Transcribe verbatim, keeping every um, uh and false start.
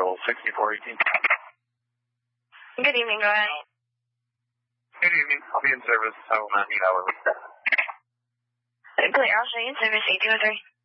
Central sixty-four eighteen. Good evening, go ahead. Good evening. I'll be in service. I will not need hourly. Clear, I'll show you in service eight two oh three.